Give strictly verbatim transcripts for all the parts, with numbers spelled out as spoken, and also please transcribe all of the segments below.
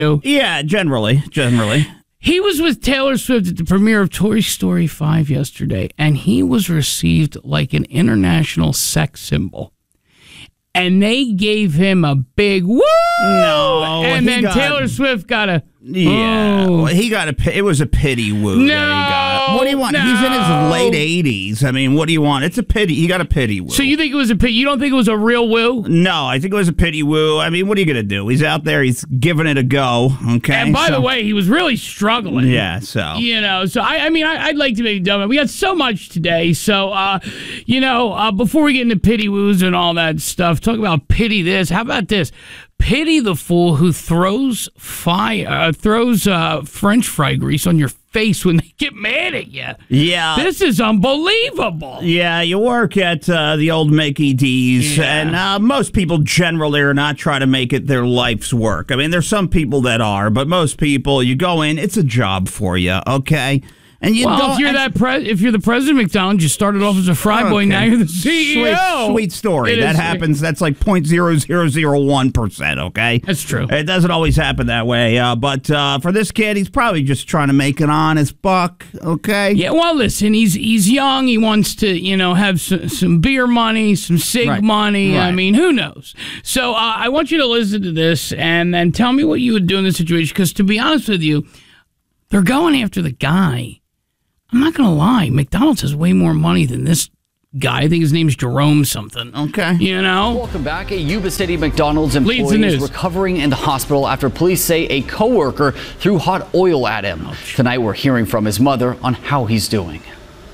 Yeah, generally, generally. He was with Taylor Swift at the premiere of Toy Story five yesterday, and he was received like an international sex symbol. And they gave him a big woo! No. And then got, Taylor Swift got a Yeah. oh. Well, he got a, it was a pity woo no, that he got. What do you want? No. He's in his late eighties. I mean, what do you want? It's a pity. He got a pity woo. So you think it was a pity? You don't think it was a real woo? No, I think it was a pity woo. I mean, what are you going to do? He's out there. He's giving it a go. Okay. And by so, the way, he was really struggling. Yeah, so. You know, so I, I mean, I, I'd like to maybe dumb it. We got so much today. So, uh, you know, uh, before we get into pity woos and all that stuff, talk about pity this. How about this? Pity the fool who throws fire, uh, throws uh, French fry grease on your face when they get mad at you. Yeah. This is unbelievable. Yeah, you work at uh, the old Mickey D's, Yeah. and uh, most people generally are not trying to make it their life's work. I mean, there's some people that are, but most people, you go in, it's a job for you, okay? And you Well, don't, if you're and, that pre- if you're the president of McDonald's, you started off as a fry boy, okay. now you're the C E O. Sweet, sweet story. It that is- happens. That's like zero point zero zero zero one percent, okay? That's true. It doesn't always happen that way. Uh, but uh, for this kid, he's probably just trying to make an honest buck, okay? Yeah, well, listen, he's he's young. He wants to, you know, have some, some beer money, some cig Right. money. I Right. mean, who knows? So uh, I want you to listen to this and then tell me what you would do in this situation. Because to be honest with you, they're going after the guy. I'm not going to lie. McDonald's has way more money than this guy. I think his name's Jerome something. Okay. You know? Welcome back. A Yuba City McDonald's Leads the employee is news. recovering in the hospital after police say a coworker threw hot oil at him. Tonight we're hearing from his mother on how he's doing.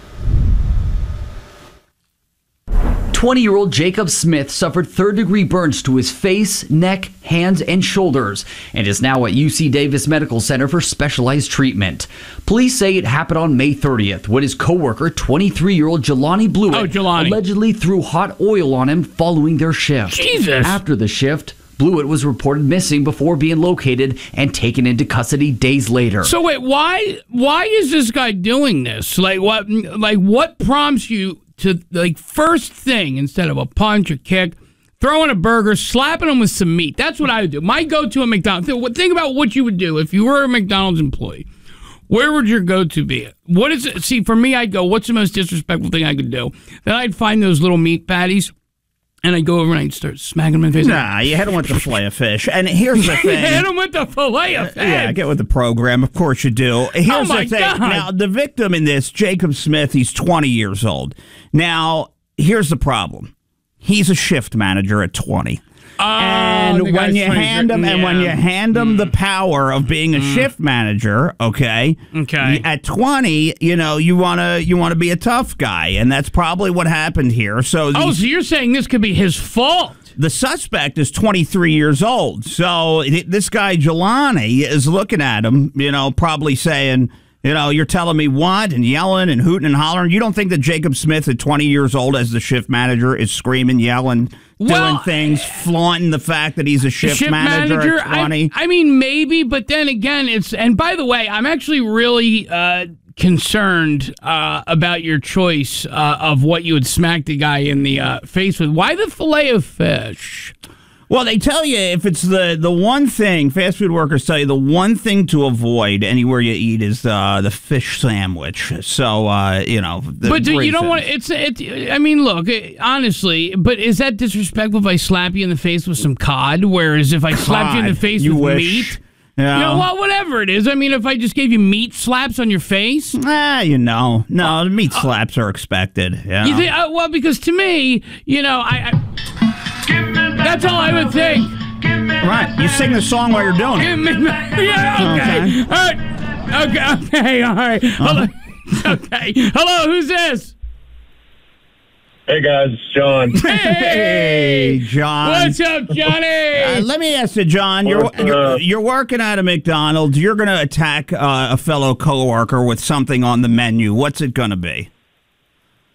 twenty-year-old Jacob Smith suffered third-degree burns to his face, neck, hands, and shoulders, and is now at U C Davis Medical Center for specialized treatment. Police say it happened on May thirtieth when his coworker, twenty-three-year-old Jelani Blewett, Oh, Jelani. allegedly threw hot oil on him following their shift. Jesus. After the shift, Blewett was reported missing before being located and taken into custody days later. So wait, why why is this guy doing this? Like what like what prompts you to, like, first thing, instead of a punch or kick, throwing a burger, slapping him with some meat? That's what I would do. My go-to at McDonald's. Think about what you would do if you were a McDonald's employee. Where would your go-to be? What is it? See, for me, I'd go, what's the most disrespectful thing I could do? Then I'd find those little meat patties, and I'd go over and I'd start smacking them in the face. Nah, you hit him with the fillet of fish. And here's the thing. Hit him with the fillet of fish. Yeah, get with the program. Of course you do. Here's Oh, my the thing. God. Now, the victim in this, Jacob Smith, he's twenty years old. Now, here's the problem. He's a shift manager at twenty. Oh, and the when guy's you hand him, twenty, and when yeah. you hand him the power of being a shift manager, okay, Okay. at twenty, you know, you wanna you wanna be a tough guy, and that's probably what happened here. So, Oh, these- so you're saying this could be his fault? the suspect is twenty-three years old. So it- this guy, Jelani, is looking at him, you know, probably saying, you know, you're telling me what, and yelling and hooting and hollering. You don't think that Jacob Smith at twenty years old as the shift manager is screaming, yelling, Well, doing things, flaunting the fact that he's a shift, Shift manager, at twenty? I, I mean, maybe, but then again, it's, and by the way, I'm actually really uh, concerned uh, about your choice uh, of what you would smack the guy in the uh, face with. Why the fillet of fish? Well, they tell you if it's the, the one thing, fast food workers tell you the one thing to avoid anywhere you eat is uh, the fish sandwich. So, uh, you know. The But do, you don't reason. want it's it. I mean, look, eh, honestly, but is that disrespectful if I slap you in the face with some cod? Whereas if I slapped you in the God, face you with wish. meat, Yeah. you know, well, whatever it is. I mean, if I just gave you meat slaps on your face, Ah, you know. No, the meat slaps are expected. You know? you think? Uh, well, because to me, you know, I. I that's all I would think. Right. You sing the song while you're doing it. Give me, yeah, okay. Okay. All right. Okay, okay, all right. Hello. Okay. Hello, who's this? Hey guys, it's John. Hey, John. What's up, Johnny? Uh, let me ask you, John. You're What's you're, up? you're working at a McDonald's. You're going to attack uh, a fellow coworker with something on the menu. What's it going to be?